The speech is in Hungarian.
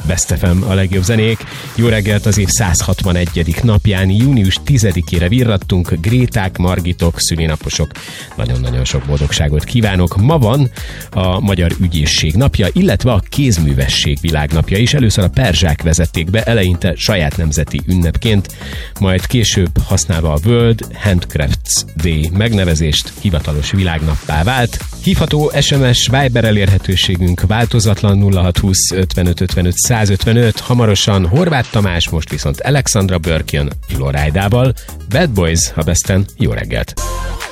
Best FM a legjobb zenék. Jó reggelt az év 161. napján, június 10-ére virrattunk. Gréták, Margitok, szülinaposok. Nagyon-nagyon sok boldogságot kívánok. Ma van a Magyar Ügyészség napja, illetve a Kézművesség világnapja is. Először a perzsák vezették be, eleinte saját nemzeti ünnepként, majd később használva a World Handcrafts Day megnevezést hivatalos világnappá vált. Hívható SMS, Viber elérhetőségünk változatlan 0620 55 55 155. Hamarosan Horváth Tamás, most viszont Alexandra Burke jön Florida-val. Bad Boys a Besten. Jó reggelt!